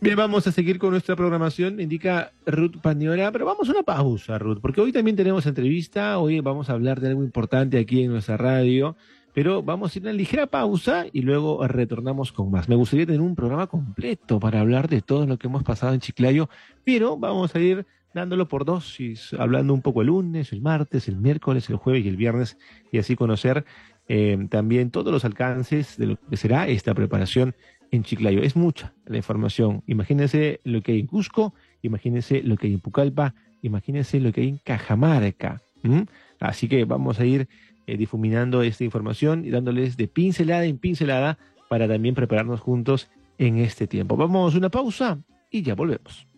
Bien, vamos a seguir con nuestra programación, indica Ruth Pañora, pero vamos a una pausa, Ruth, porque hoy también tenemos entrevista, hoy vamos a hablar de algo importante aquí en nuestra radio, pero vamos a ir a una ligera pausa y luego retornamos con más. Me gustaría tener un programa completo para hablar de todo lo que hemos pasado en Chiclayo, pero vamos a ir dándolo por dosis, hablando un poco el lunes, el martes, el miércoles, el jueves y el viernes, y así conocer también todos los alcances de lo que será esta preparación en Chiclayo. Es mucha la información. Imagínense lo que hay en Cusco, imagínense lo que hay en Pucallpa, imagínense lo que hay en Cajamarca. ¿M? Así que vamos a ir difuminando esta información y dándoles de pincelada en pincelada para también prepararnos juntos en este tiempo. Vamos a una pausa y ya volvemos.